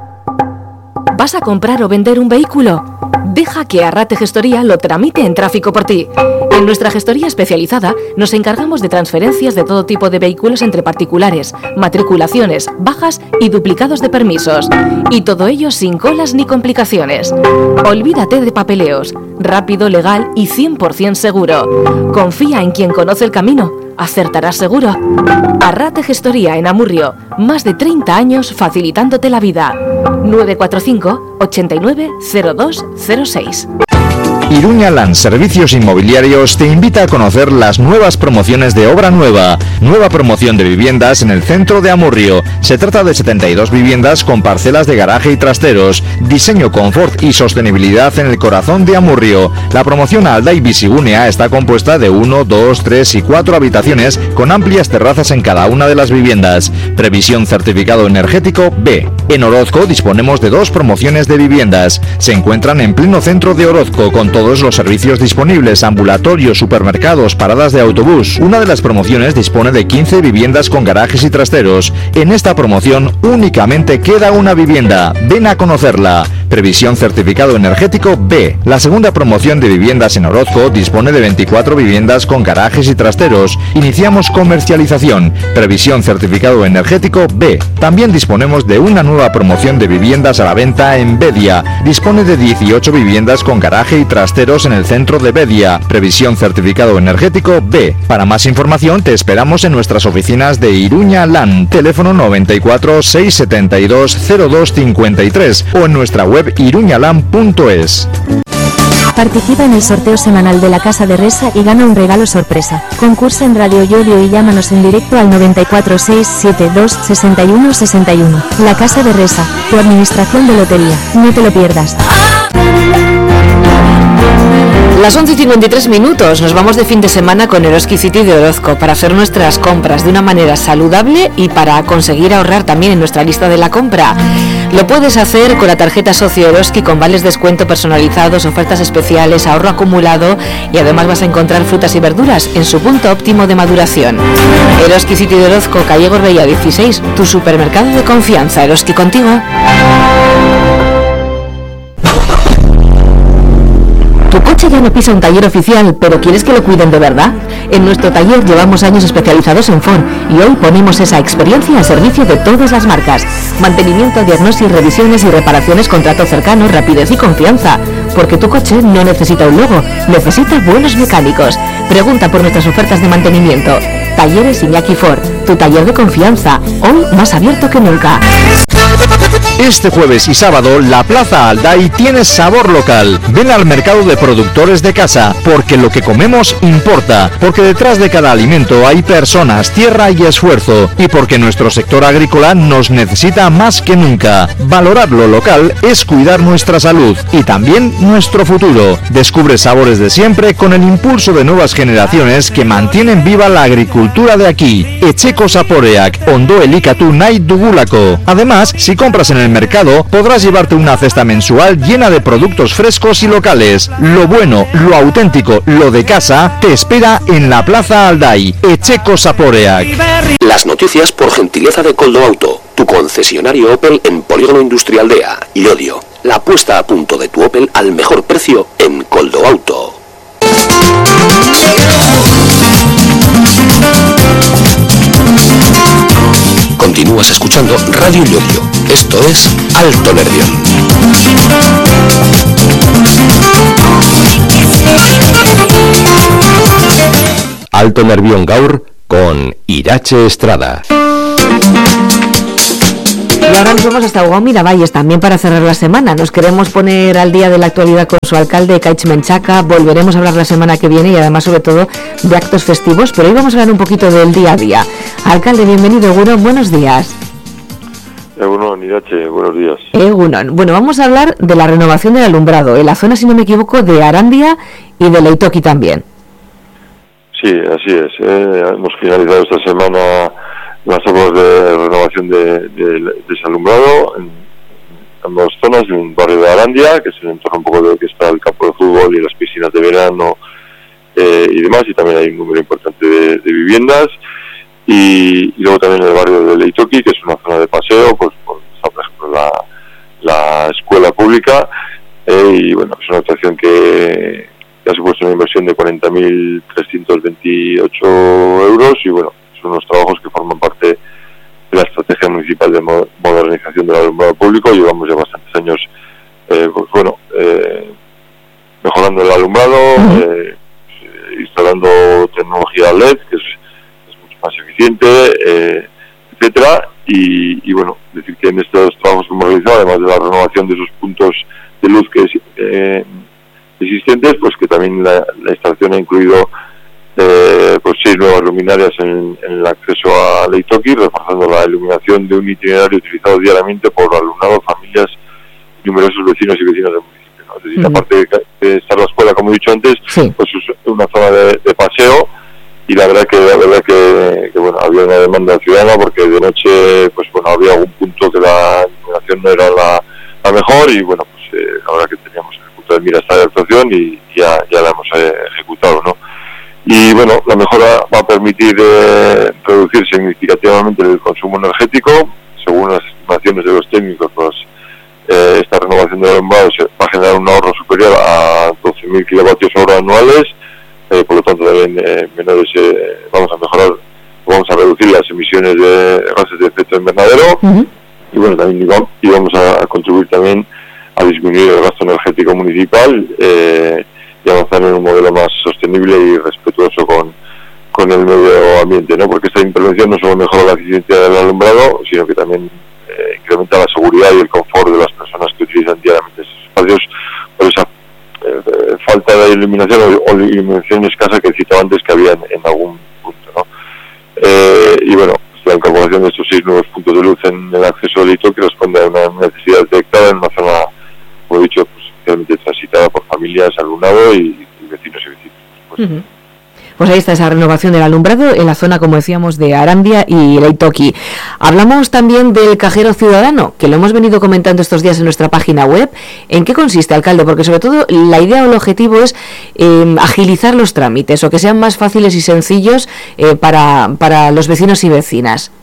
¿Vas a comprar o vender un vehículo? Deja que Arrate Gestoría lo tramite en tráfico por ti. En nuestra gestoría especializada nos encargamos de transferencias de todo tipo de vehículos entre particulares, matriculaciones, bajas y duplicados de permisos. Y todo ello sin colas ni complicaciones. Olvídate de papeleos. Rápido, legal y cien por ciento seguro. Confía en quien conoce el camino. Acertarás seguro. Arrate Gestoría en Amurrio. Más de treinta años facilitándote la vida. nueve cuatro cinco, ochenta y nueve, cero dos cero seis. Iruña Land Servicios Inmobiliarios te invita a conocer las nuevas promociones de obra nueva. Nueva promoción de viviendas en el centro de Amurrio. Se trata de setenta y dos viviendas con parcelas de garaje y trasteros. Diseño, confort y sostenibilidad en el corazón de Amurrio. La promoción Aldai Bisigunea está compuesta de uno, dos, tres y cuatro habitaciones con amplias terrazas en cada una de las viviendas. Previsión certificado energético B. En Orozco disponemos de dos promociones de viviendas. Se encuentran en pleno centro de Orozco con todo todos los servicios disponibles, ambulatorios, supermercados, paradas de autobús. Una de las promociones dispone de quince viviendas con garajes y trasteros. En esta promoción únicamente queda una vivienda. Ven a conocerla. Previsión certificado energético B. La segunda promoción de viviendas en Orozco dispone de veinticuatro viviendas con garajes y trasteros. Iniciamos comercialización. Previsión certificado energético B. También disponemos de una nueva promoción de viviendas a la venta en Bedia. Dispone de dieciocho viviendas con garaje y trasteros en el centro de Bedia. Previsión certificado energético B. Para más información te esperamos en nuestras oficinas de Iruña Land. Teléfono noventa y cuatro, seiscientos setenta y dos, cero dos cincuenta y tres o en nuestra web iruñaland punto es. Participa en el sorteo semanal de la Casa de Resa y gana un regalo sorpresa. Concursa en Radio Yodio y llámanos en directo al noventa y cuatro, seiscientos setenta y dos, sesenta y uno sesenta y uno. La Casa de Resa, tu administración de lotería. No te lo pierdas. Las once y cincuenta y tres minutos, nos vamos de fin de semana con Eroski City de Orozco para hacer nuestras compras de una manera saludable y para conseguir ahorrar también en nuestra lista de la compra. Lo puedes hacer con la tarjeta Socio Eroski con vales descuento personalizados, ofertas especiales, ahorro acumulado y además vas a encontrar frutas y verduras en su punto óptimo de maduración. Eroski City de Orozco, calle Gorbella dieciséis, tu supermercado de confianza. Eroski contigo. ¿Tu coche ya no pisa un taller oficial, pero quieres que lo cuiden de verdad? En nuestro taller llevamos años especializados en Ford y hoy ponemos esa experiencia al servicio de todas las marcas. Mantenimiento, diagnóstico, revisiones y reparaciones con trato cercano, rapidez y confianza. Porque tu coche no necesita un logo, necesita buenos mecánicos. Pregunta por nuestras ofertas de mantenimiento. Talleres Iñaki Ford, tu taller de confianza, hoy más abierto que nunca. Este jueves y sábado, la Plaza Aldai tiene sabor local. Ven al mercado de productores de casa, porque lo que comemos importa, porque detrás de cada alimento hay personas, tierra y esfuerzo, y porque nuestro sector agrícola nos necesita más que nunca. Valorar lo local es cuidar nuestra salud y también nuestro futuro. Descubre sabores de siempre con el impulso de nuevas generaciones que mantienen viva la agricultura de aquí. Etxeko Zaporeak, Ondo Elikatu nahi dugulako. Además, si compras en el mercado, podrás llevarte una cesta mensual llena de productos frescos y locales. Lo bueno, lo auténtico, lo de casa, te espera en la Plaza Alday, Echeco Saporeac. Las noticias por gentileza de Coldo Auto, tu concesionario Opel en Polígono Industrial de A, Llodio. La puesta a punto de tu Opel al mejor precio en Coldo Auto. Continúas escuchando Radio Llodio. Esto es Alto Nervión. Alto Nervión Gaur con Irache Estrada. Y ahora nos vamos hasta Ugao Miravalles también para cerrar la semana. Nos queremos poner al día de la actualidad con su alcalde, Kaich Menchaca. Volveremos a hablar la semana que viene y además sobre todo de actos festivos, pero hoy vamos a hablar un poquito del día a día. Alcalde, bienvenido, Egunon, buenos días. Egunon, Irache, buenos días. Egunon. Bueno, vamos a hablar de la renovación del alumbrado en la zona, si no me equivoco, de Arandia y de Leitoki también. Sí, así es. Eh, hemos finalizado esta semana las obras de renovación de, de, de ese alumbrado en ambas zonas, en un barrio de Arandia, que es el entorno un poco de que está el campo de fútbol y las piscinas de verano eh, y demás, y también hay un número importante de, de viviendas, y, y luego también el barrio de Leitoki, que es una zona de paseo, pues por ejemplo la, la escuela pública, eh, y bueno, es una actuación que, que ha supuesto una inversión de cuarenta mil trescientos veintiocho euros, y bueno, son unos trabajos que forman parte de la estrategia municipal de modernización del alumbrado público. Llevamos ya bastantes años, eh, pues bueno, eh, mejorando el alumbrado, eh, instalando tecnología L E D, que es, es mucho más eficiente, eh, etcétera. Y, y bueno, decir que en estos trabajos que hemos realizado, además de la renovación de esos puntos de luz que eh, existentes, pues que también la, la instalación ha incluido Eh, pues seis nuevas luminarias en, en el acceso a Leitoki, reforzando la iluminación de un itinerario utilizado diariamente por alumnado, familias y numerosos vecinos y vecinas del municipio, ¿no? Es decir, uh-huh. aparte de, de estar la escuela, como he dicho antes, sí. pues es una zona de, de paseo, y la verdad que la verdad que, que bueno, había una demanda ciudadana, porque de noche pues bueno, había algún punto que la iluminación no era la, la mejor, y bueno, pues eh, la verdad que teníamos el punto de mira esta actuación y ya, ya la hemos eh, ejecutado, ¿no? Y bueno, la mejora va a permitir eh, reducir significativamente el consumo energético. Según las estimaciones de los técnicos, pues eh, esta renovación del alumbrado va a generar un ahorro superior a doce mil kilovatios hora anuales, eh, por lo tanto también eh, menores eh, vamos a mejorar, vamos a reducir las emisiones de gases de efecto invernadero, uh-huh. y bueno, también y vamos a, a contribuir también a disminuir el gasto energético municipal, eh, y avanzar en un modelo más sostenible y respetuoso con, con el medio ambiente, ¿no? Porque esta intervención no solo mejora la eficiencia del alumbrado, sino que también eh, incrementa la seguridad y el confort de las personas que utilizan diariamente esos espacios, por esa eh, falta de iluminación o, o iluminación escasa que citaba antes que había en, en algún punto, ¿no? Eh, y bueno, la incorporación de estos seis nuevos puntos de luz en el acceso del hito, que responde a una necesidad detectada en una zona, como he dicho, pues realmente transitada por familias, alumnado y, y vecinos y vecinos. Pues. Uh-huh. Pues ahí está esa renovación del alumbrado en la zona, como decíamos, de Arandia y Leitoki. Hablamos también del cajero ciudadano, que lo hemos venido comentando estos días en nuestra página web. ¿En qué consiste, alcalde? Porque sobre todo la idea o el objetivo es eh, agilizar los trámites, o que sean más fáciles y sencillos eh, para, para los vecinos y vecinas.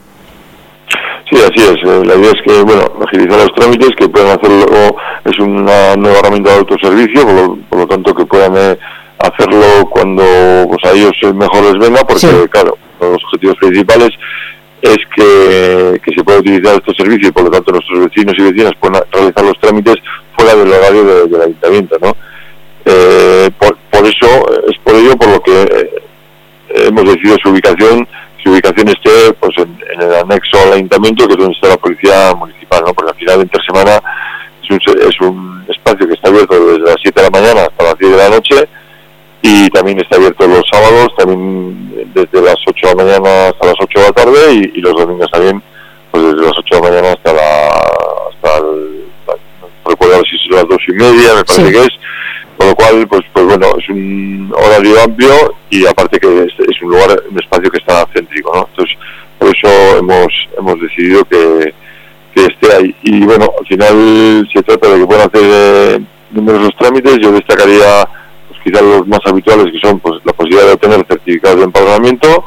Sí, así es. La idea es que, bueno, agilizar los trámites, que puedan hacerlo, es una nueva herramienta de autoservicio, por lo, por lo tanto que puedan eh, hacerlo cuando pues a ellos mejor les venga, porque sí. claro, uno de los objetivos principales es que, que se pueda utilizar estos servicios y por lo tanto nuestros vecinos y vecinas puedan realizar los trámites fuera del horario de, del ayuntamiento, ¿no? Eh, por, por eso, es por ello por lo que eh, hemos decidido su ubicación, su ubicación esté pues en, en el anexo al ayuntamiento, que es donde está la policía municipal, ¿no? Porque al final, entre semana, es un, es un espacio que está abierto desde las siete de la mañana hasta las diez de la noche, y también está abierto los sábados, también desde las ocho de la mañana hasta las ocho de la tarde, y, y los domingos también, pues desde las ocho de la mañana hasta la, hasta el, no recuerdo si son las dos y media, me parece sí. que es, con lo cual, pues, pues bueno, es un horario amplio, y aparte que es, es un lugar, un espacio que está céntrico, ¿no? Entonces, por eso hemos, hemos decidido que, que esté ahí. Y bueno, al final se trata de que puedan hacer eh, numerosos trámites. Yo destacaría pues quizás los más habituales, que son pues la posibilidad de obtener certificados de empadronamiento.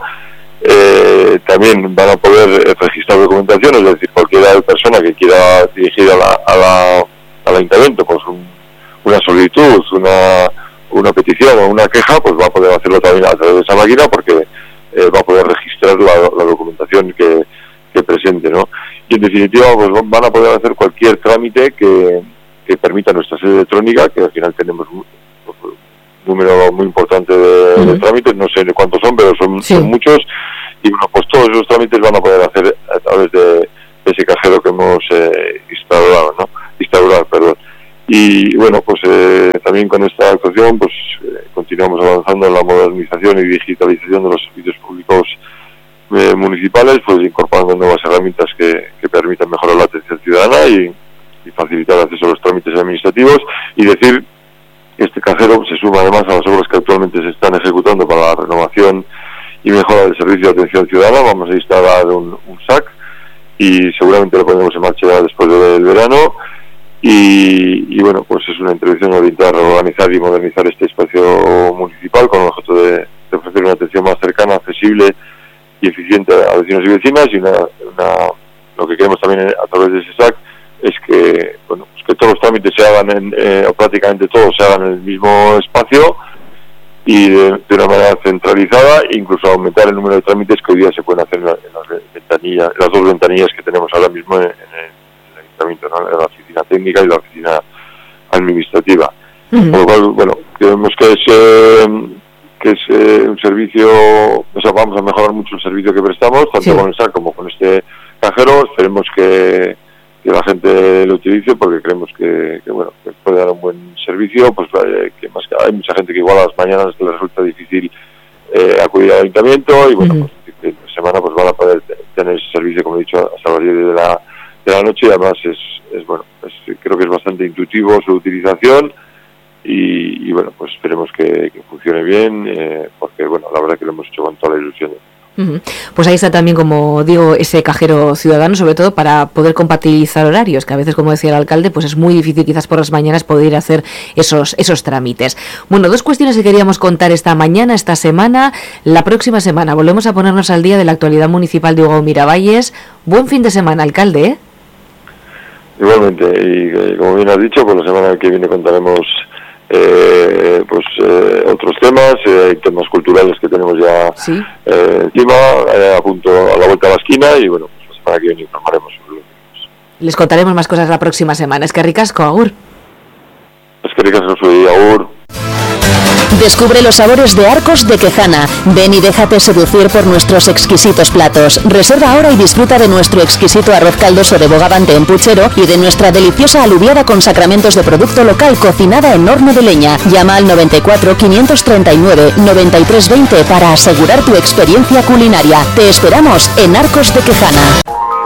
Eh, también van a poder eh, registrar documentación, es decir, cualquier persona que quiera dirigir a la, a la, al ayuntamiento pues un, una solicitud, una, una petición o una queja, pues va a poder hacerlo también a través de esa máquina, porque eh, va a poder registrar la, la documentación que, que presente, ¿no? Y en definitiva pues van a poder hacer cualquier trámite que, que permita nuestra sede electrónica, que al final tenemos un, un número muy importante de, uh-huh. de trámites, no sé cuántos son, pero son, sí. son muchos. Y bueno, pues todos esos trámites van a poder hacer a través de, de ese cajero que hemos eh, instaurado, ¿no? Instaurar, perdón. Y bueno, pues eh, también con esta actuación, pues eh, continuamos avanzando en la modernización y digitalización de los servicios públicos eh, municipales, pues incorporando nuevas herramientas que, que permitan mejorar la atención ciudadana y, y facilitar el acceso a los trámites administrativos. Y decir que este cajero se suma además a las obras que actualmente se están ejecutando para la renovación y mejora del servicio de atención ciudadana. Vamos a instalar un, un S A C y seguramente lo pondremos en marcha ya después del verano. Y, y bueno, pues es una intervención orientada a organizar y modernizar este espacio municipal con el objeto de, de ofrecer una atención más cercana, accesible y eficiente a vecinos y vecinas. Y una, una, lo que queremos también a través de ese S A C es que, bueno, pues que todos los trámites se hagan, en, eh, o prácticamente todos se hagan en el mismo espacio y de, de una manera centralizada, incluso aumentar el número de trámites que hoy día se pueden hacer en, la, en las ventanillas, las dos ventanillas que tenemos ahora mismo en, en, el, en el ayuntamiento, ¿no? En la oficina técnica y la oficina administrativa. Uh-huh. Por lo cual, bueno, creemos que es eh, que es eh, un servicio, o sea, vamos a mejorar mucho el servicio que prestamos, tanto sí. con el S A C como con este cajero. Esperemos que que la gente lo utilice, porque creemos que, que bueno, que puede dar un buen servicio, pues eh, que más que hay mucha gente que igual a las mañanas les resulta difícil eh, acudir al ayuntamiento, y bueno, uh-huh. pues esta semana pues van a poder t- tener ese servicio, como he dicho, hasta las diez de la, de la noche, y además es, es bueno, es, creo que es bastante intuitivo su utilización, y, y bueno, pues esperemos que, que funcione bien, eh, porque bueno, la verdad que lo hemos hecho con toda la ilusión. Uh-huh. Pues ahí está también, como digo, ese cajero ciudadano, sobre todo para poder compatibilizar horarios, que a veces, como decía el alcalde, pues es muy difícil quizás por las mañanas poder hacer esos esos trámites. Bueno, dos cuestiones que queríamos contar esta mañana, esta semana. La próxima semana volvemos a ponernos al día de la actualidad municipal de Hugo Miravalles. Buen fin de semana, alcalde, ¿eh? Igualmente, y como bien has dicho, pues la semana que viene contaremos Eh, pues eh, otros temas, eh, hay temas culturales que tenemos ya ¿sí? eh, encima, eh, a punto a la vuelta a la esquina, y bueno, pues la semana que viene informaremos sobre lo que les contaremos más cosas la próxima semana. Es que ricasco, agur. Es que ricasco, soy agur. Descubre los sabores de Arcos de Quejana. Ven y déjate seducir por nuestros exquisitos platos. Reserva ahora y disfruta de nuestro exquisito arroz caldoso de bogavante en puchero y de nuestra deliciosa alubiada con sacramentos de producto local cocinada en horno de leña. Llama al noventa y cuatro, quinientos treinta y nueve, noventa y tres veinte para asegurar tu experiencia culinaria. Te esperamos en Arcos de Quejana.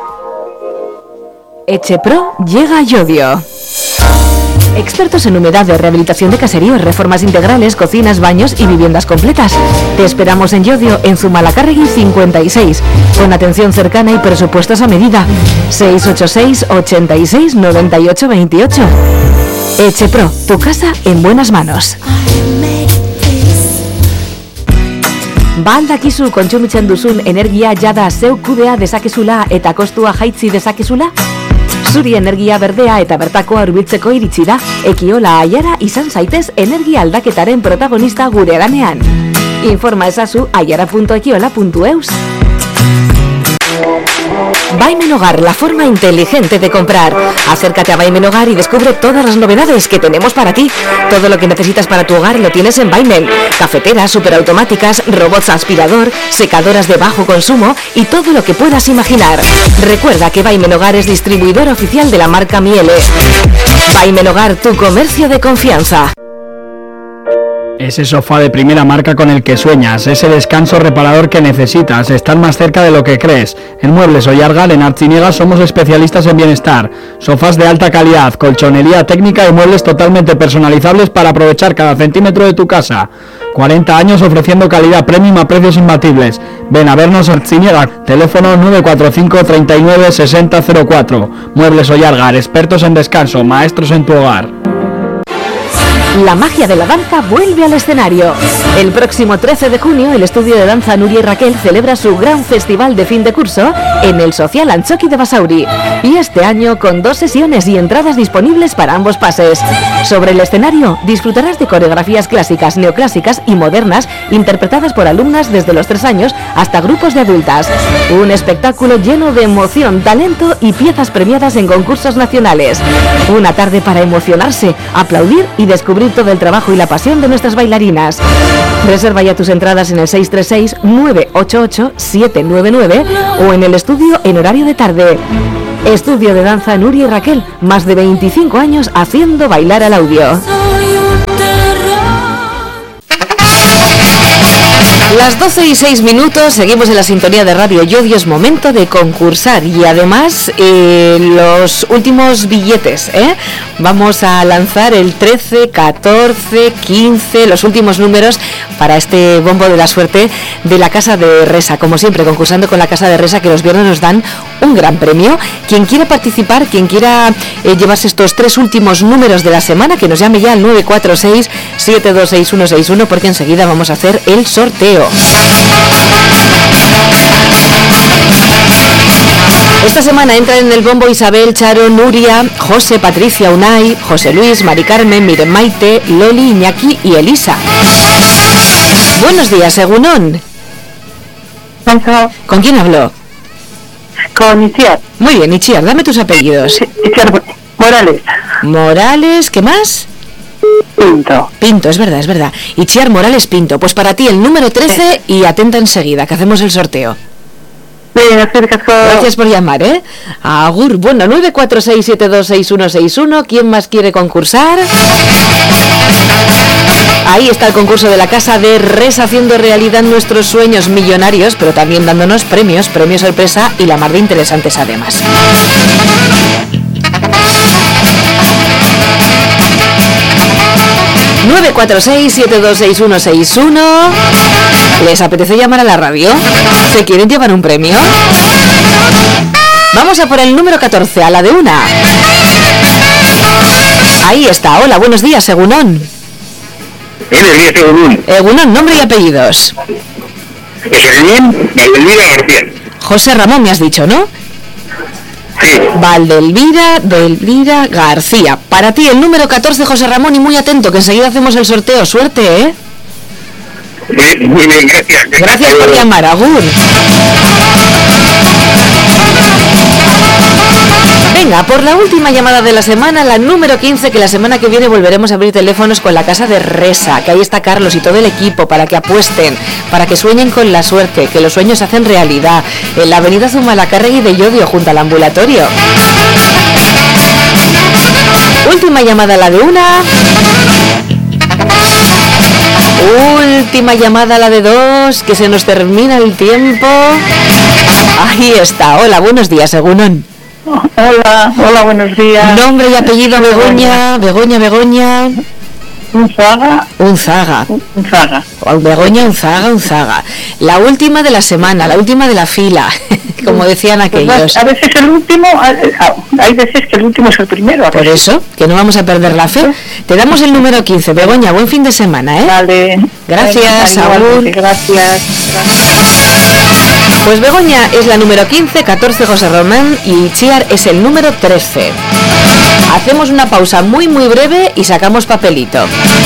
Echepro llega a Llodio. Expertos en humedad, de rehabilitación de caseríos, reformas integrales, cocinas, baños y viviendas completas. Te esperamos en Llodio, en Zumalacárregui cincuenta y seis, con atención cercana y presupuestos a medida. seis ocho seis, ochenta y seis, noventa y ocho veintiocho. Echepro, tu casa en buenas manos. Ba aldakizu kontsumitzen duzun energia jada zeu kudea dezakezula eta kostua jaitsi dezakezula? Zuri energia berdea eta bertakoa hurbiltzeko iritsi da. Ekiola Aiara izan zaitez energia aldaketaren protagonista gure lanean. Informa ezazu aiara punto ekiola punto eus. Baimen Hogar, la forma inteligente de comprar. Acércate a Baimen Hogar y descubre todas las novedades que tenemos para ti. Todo lo que necesitas para tu hogar lo tienes en Baimen. Cafeteras superautomáticas, robots aspirador, secadoras de bajo consumo y todo lo que puedas imaginar. Recuerda que Baimen Hogar es distribuidor oficial de la marca Miele. Baimen Hogar, tu comercio de confianza. Ese sofá de primera marca con el que sueñas, ese descanso reparador que necesitas, estar más cerca de lo que crees. En Muebles Ollargal, en Artziniega, somos especialistas en bienestar. Sofás de alta calidad, colchonería técnica y muebles totalmente personalizables para aprovechar cada centímetro de tu casa. cuarenta años ofreciendo calidad premium a precios imbatibles. Ven a vernos al Ciñera, teléfono nueve cuatro cinco, treinta y nueve, sesenta cero cuatro. Muebles Ollargar, expertos en descanso, maestros en tu hogar. La magia de la danza vuelve al escenario. El próximo trece de junio, el estudio de danza Nuria y Raquel celebra su gran festival de fin de curso en el Social Antxoki de Basauri. Y este año con dos sesiones y entradas disponibles para ambos pases. Sobre el escenario disfrutarás de coreografías clásicas, neoclásicas y modernas interpretadas por alumnas desde los tres años hasta grupos de adultas. Un espectáculo lleno de emoción, talento y piezas premiadas en concursos nacionales. Una tarde para emocionarse, aplaudir y descubrir todo el trabajo y la pasión de nuestras bailarinas. Reserva ya tus entradas en el seis tres seis, nueve ocho ocho, siete nueve nueve o en el estudio en horario de tarde. Estudio de danza Nuria y Raquel, más de veinticinco años haciendo bailar al audio. Las doce y seis minutos, seguimos en la sintonía de Radio Llodio, es momento de concursar y además eh, los últimos billetes, ¿eh? Vamos a lanzar el trece, catorce, quince, los últimos números para este bombo de la suerte de la Casa de Resa, como siempre concursando con la Casa de Resa, que los viernes nos dan un gran premio. Quien quiera participar, quien quiera eh, llevarse estos tres últimos números de la semana, que nos llame ya al nueve cuatro seis, siete dos seis uno seis uno, porque enseguida vamos a hacer el sorteo. Esta semana entran en el bombo Isabel, Charo, Nuria, José, Patricia, Unai, José Luis, Mari Carmen, Miren Maite, Loli, Iñaki y Elisa. Buenos días, Egunon. ¿Con quién habló? Con Itziar. Muy bien, Itziar, dame tus apellidos. Itziar Morales. Morales, ¿qué más? Pinto. Pinto, es verdad, es verdad. Itziar Morales Pinto. Pues para ti el número trece y atenta enseguida, que hacemos el sorteo. Gracias por llamar, ¿eh? Agur. Bueno, nueve cuatro seis, siete dos seis uno seis uno. ¿Quién más quiere concursar? Ahí está el concurso de la Casa de Resa, haciendo realidad nuestros sueños millonarios, pero también dándonos premios, premios sorpresa y la mar de interesantes además. nueve cuatro seis, siete dos seis uno seis uno. ¿Les apetece llamar a la radio? ¿Se quieren llevar un premio? Vamos a por el número catorce, a la de una. Ahí está. Hola, buenos días, Egunon. Buenos días, Egunon. Egunon, nombre y apellidos. José Ramón Valdelvira García. José Ramón me has dicho, ¿no? Sí. Valdelvira, Delvira García. Para ti el número catorce, José Ramón, y muy atento, que enseguida hacemos el sorteo. Suerte, ¿eh? Muy, muy bien, gracias. Gracias por llamar, Agur. Venga, por la última llamada de la semana, la número quince, que la semana que viene volveremos a abrir teléfonos con la Casa de Resa, que ahí está Carlos y todo el equipo para que apuesten, para que sueñen con la suerte, que los sueños se hacen realidad, en la avenida Zumalacárregui de Llodio, junto al ambulatorio. Última llamada, la de una. Última llamada, la de dos, que se nos termina el tiempo. Ahí está. Hola, buenos días, Egunon. Hola, hola, buenos días. Nombre y apellido, Begoña, Begoña, Begoña. Unzaga. Unzaga. Unzaga. Begoña Unzaga, Unzaga. La última de la semana, la última de la fila, como decían aquellos. A veces el último, hay veces que el último es el primero. Por eso, que no vamos a perder la fe. Te damos el número quince, Begoña, buen fin de semana, ¿eh? Vale. Gracias, Saúl. Gracias. Pues Begoña es la número quince, catorce José Román y Chiar es el número trece. Hacemos una pausa muy muy breve y sacamos papelito.